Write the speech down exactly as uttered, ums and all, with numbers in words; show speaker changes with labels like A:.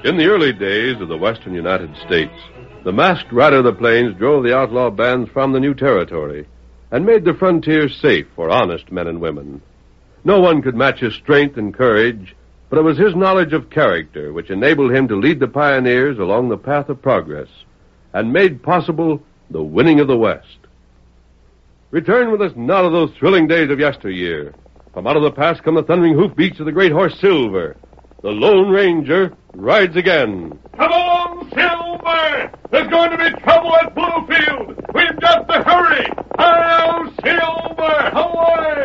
A: In the early days of the western United States, the masked rider of the plains drove the outlaw bands from the new territory and made the frontier safe for honest men and women. No one could match his strength and courage, but it was his knowledge of character which enabled him to lead the pioneers along the path of progress and made possible the winning of the West. Return with us now to those thrilling days of yesteryear. From out of the past come the thundering hoofbeats of the great horse Silver. The Lone Ranger rides again.
B: Come on, Silver! There's going to be trouble at Bluefield. We've got to hurry. Hi-yo, Silver! Away!